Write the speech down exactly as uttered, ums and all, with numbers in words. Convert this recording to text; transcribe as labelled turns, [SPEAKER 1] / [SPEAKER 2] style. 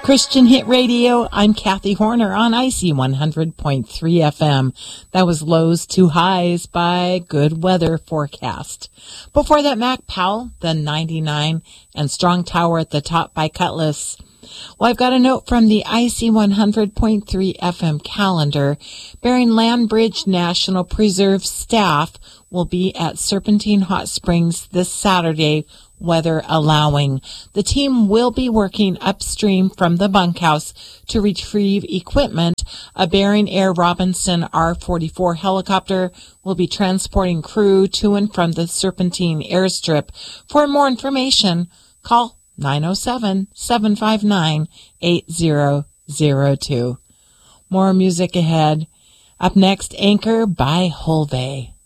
[SPEAKER 1] Christian Hit Radio, I'm Kathy Horner on I C one hundred point three F M. That was Lows to Highs by Good Weather Forecast. Before that, Mac Powell, the ninety-nine, and Strong Tower at the Top by Cutlass. Well, I've got a note from the I C one hundred point three F M calendar. Bering Land Bridge National Preserve staff will be at Serpentine Hot Springs this Saturday, weather allowing. The team will be working upstream from the bunkhouse to retrieve equipment. A Bering Air Robinson R forty-four helicopter will be transporting crew to and from the Serpentine airstrip. For more information, call nine oh seven, seven five nine, eight oh oh two. More music ahead. Up next, Anchor by Holvey.